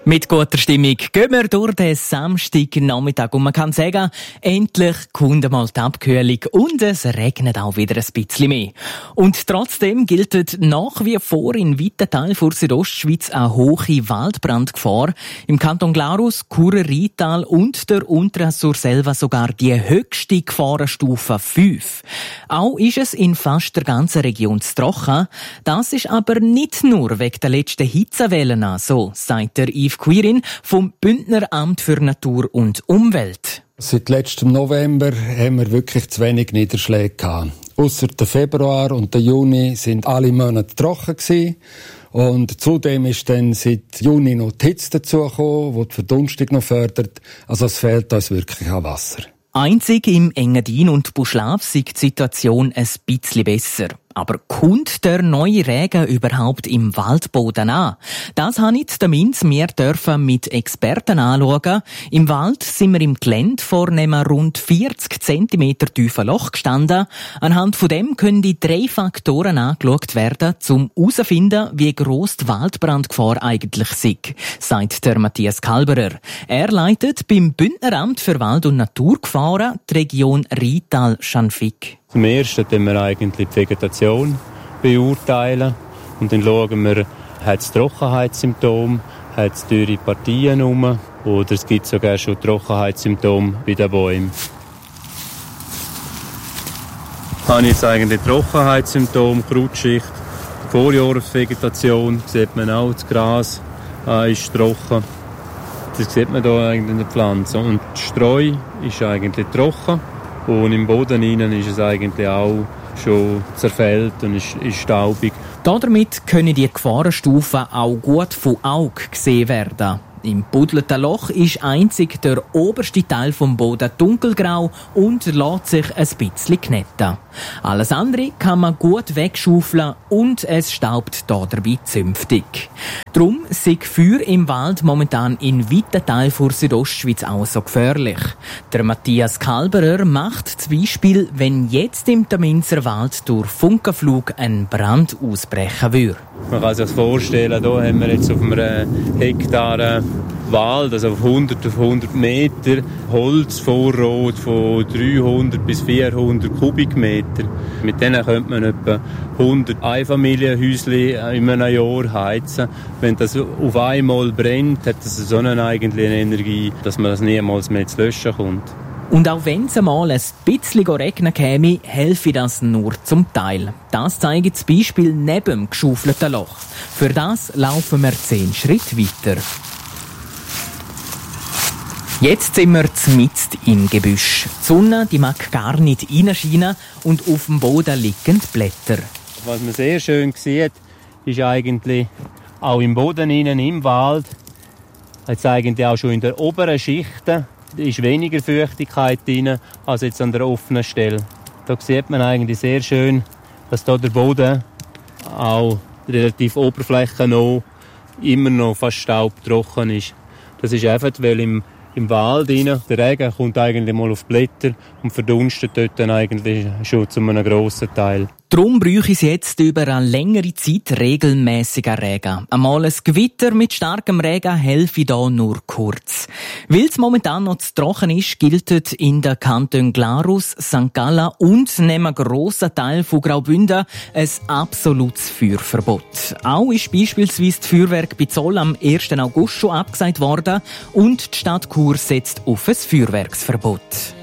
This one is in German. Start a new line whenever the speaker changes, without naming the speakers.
Mit guter Stimmung gehen wir durch den Samstagnachmittag und man kann sagen, endlich kommt mal die Abkühlung und es regnet auch wieder ein bisschen mehr. Und trotzdem gilt nach wie vor in weiten Teilen der Südostschweiz eine hohe Waldbrandgefahr. Im Kanton Glarus, Churer Rheintal und der Unteren Surselva sogar die höchste Gefahrenstufe 5. Auch ist es in fast der ganzen Region zu trocken. Das ist aber nicht nur wegen der letzten Hitzewellen so, sagt der Yves Quirin vom Bündneramt für Natur und Umwelt.
Seit letztem November haben wir wirklich zu wenig Niederschläge gehabt. Ausser der Februar und der Juni sind alle Monate trocken gewesen. Und zudem ist dann seit Juni noch die Hitze dazugekommen, die die Verdunstung noch fördert. Also es fehlt uns wirklich an Wasser.
Einzig im Engadin und Buschlaf sieht die Situation ein bisschen besser. Aber kommt der neue Regen überhaupt im Waldboden an? Das habe ich mir dürfen mit Experten anschauen. Im Wald sind wir im Gelände vor einem rund 40 cm tiefen Loch gestanden. Anhand von dem können die 3 Faktoren angeschaut werden, um herauszufinden, wie gross die Waldbrandgefahr eigentlich ist, sagt der Matthias Kalberer. Er leitet beim Bündneramt für Wald- und Naturgefahren die Region Rheintal-Schanfigg.
Zum Ersten beurteilen wir eigentlich die Vegetation beurteilen und dann schauen wir, hat es Trockenheitssymptome, hat es dürre Partien herum oder es gibt sogar schon Trockenheitssymptome bei den Bäumen. Habe ich jetzt eigentlich Trockenheitssymptome, Krautschicht, Vorjahresvegetation, sieht man auch, das Gras ist trocken. Das sieht man hier eigentlich in der Pflanze. Und die Streu ist eigentlich trocken. Und im Boden innen ist es eigentlich auch schon zerfällt und ist staubig.
Damit können die Gefahrenstufen auch gut von Auge gesehen werden. Im buddelten Loch ist einzig der oberste Teil vom Boden dunkelgrau und lässt sich ein bisschen kneten. Alles andere kann man gut wegschaufeln und es staubt dabei zünftig. Darum sind Feuer im Wald momentan in weiten Teilen der Südostschweiz auch so gefährlich. Der Matthias Kalberer macht zum Beispiel, wenn jetzt im Taminzer Wald durch Funkenflug ein Brand ausbrechen würde.
Man kann sich das vorstellen, hier haben wir jetzt auf einem Hektar Wald, also auf 100 Meter, Holzvorrat von 300 bis 400 Kubikmeter. Mit denen könnte man etwa 100 Einfamilienhäuschen in einem Jahr heizen. Wenn das auf einmal brennt, hat das so eine eigentliche Energie, dass man das niemals mehr zu löschen kommt.
Und auch wenn es einmal ein bisschen regnen käme, helfe das nur zum Teil. Das zeigt das Beispiel neben dem geschaufelten Loch. Für das laufen wir 10 Schritte weiter. Jetzt sind wir mitten im Gebüsch. Die Sonne die mag gar nicht reinscheinen und auf dem Boden liegen die Blätter.
Was man sehr schön sieht, ist eigentlich auch im Boden innen, im Wald, jetzt eigentlich auch schon in der oberen Schichten, ist weniger Feuchtigkeit drin als jetzt an der offenen Stelle. Da sieht man eigentlich sehr schön, dass da der Boden auch relativ oberflächennah immer noch fast staubtrocken ist. Das ist einfach, weil im Wald rein, der Regen kommt eigentlich mal auf die Blätter und verdunstet dort dann eigentlich schon zu einem grossen Teil.
Darum bräuchte es jetzt über eine längere Zeit regelmäßiger Regen. Einmal ein Gewitter mit starkem Regen helfe da nur kurz. Weil es momentan noch zu trocken ist, gilt in den Kantonen Glarus, St. Gallen und neben einem grossen Teil von Graubünden ein absolutes Feuerverbot. Auch ist beispielsweise das Feuerwerk bei Zoll am 1. August schon abgesagt worden und die Stadt Chur setzt auf ein Feuerwerksverbot.